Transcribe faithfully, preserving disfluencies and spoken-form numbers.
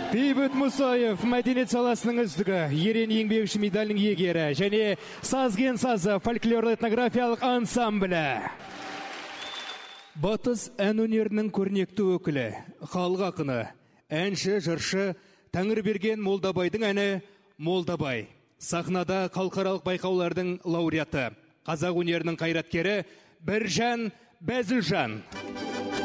Бейбіт Мұсаев, мәдениет саласының үздігі, ерен еңбек медалінің иегері және Сазген сазы фольклор-этнографиялық ансамблі. Батыс ән өнерінің көрнекті өкілі, халық ақыны, әнші, жыршы, Тәңірберген Молдабайдың әні Молдабай. Сахнада халықаралық байқаулардың лауреаты, қазақ өнерінің қайраткері Біржан Бәзілжан.